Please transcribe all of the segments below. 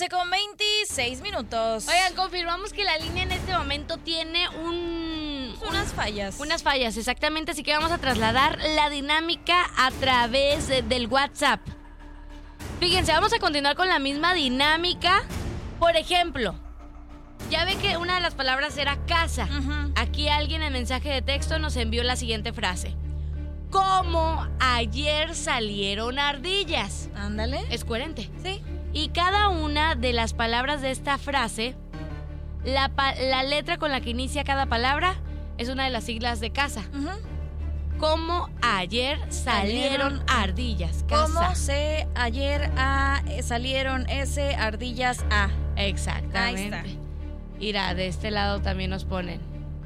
12:26. Oigan, confirmamos que la línea en este momento tiene unas fallas. Unas fallas, exactamente. Así que vamos a trasladar la dinámica a través del WhatsApp. Fíjense, vamos a continuar con la misma dinámica. Por ejemplo, ya ve que una de las palabras era casa. Aquí alguien en mensaje de texto nos envió la siguiente frase. Como ayer salieron ardillas. Ándale. Es coherente. Sí. Y cada una de las palabras de esta frase, la letra con la que inicia cada palabra es una de las siglas de casa. Como ayer salieron ardillas. Casa. Como ayer salieron ardillas a. Exactamente. Ahí está. Mira, de este lado también nos ponen.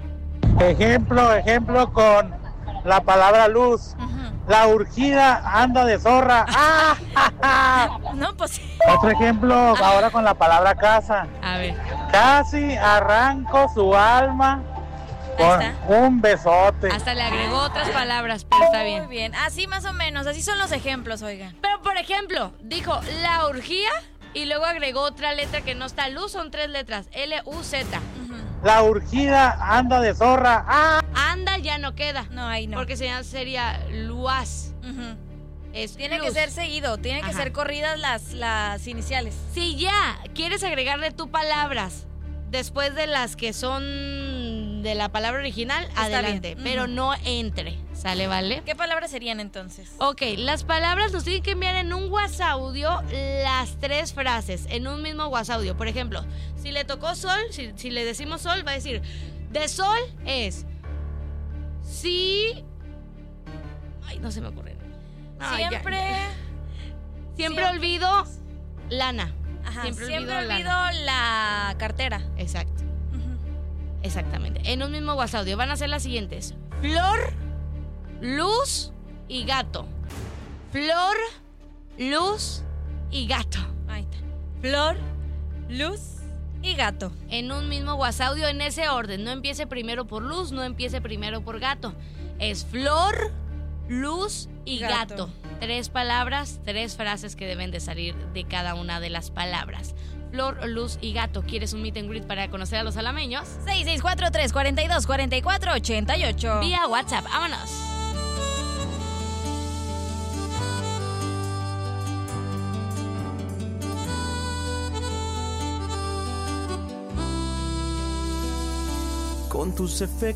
Ejemplo con la palabra luz. La urgida anda de zorra. No, pues. Otro ejemplo ahora con la palabra casa. A ver. Casi arranco su alma con un besote. Hasta le agregó otras palabras, pero está bien. Muy bien. Así más o menos. Así son los ejemplos, oigan. Pero, por ejemplo, dijo la urgía y luego agregó otra letra que no está. Luz son 3 letras. L-U-Z. La urgida anda de zorra. Anda ya no queda. No, ahí no. Porque sería luaz. Tiene que ser seguido. Tiene que ser corridas las iniciales. Si ya quieres agregarle tú palabras después de las que son de la palabra original, está adelante. bien. Pero no entre. ¿Sale, vale? ¿Qué palabras serían entonces? Ok, las palabras nos tienen que enviar en un WhatsApp audio las 3 frases, en un mismo WhatsApp audio. Por ejemplo, si le tocó sol, si le decimos sol, va a decir, de sol es, sí... Ay, no se me ocurre. Ay, Siempre olvido lana. Siempre olvido la cartera. Exacto. Exactamente. En un mismo WhatsApp audio van a ser las siguientes. Flor, luz y gato. Flor, luz y gato. Ahí está. Flor, luz y gato. En un mismo WhatsApp audio en ese orden. No empiece primero por luz, no empiece primero por gato. Es flor, luz y gato. 3 palabras, 3 frases que deben de salir de cada una de las palabras. Flor, luz y gato. ¿Quieres un meet and greet para conocer a los alameños? 6643-424488. Vía WhatsApp. ¡Vámonos! Con tus efectos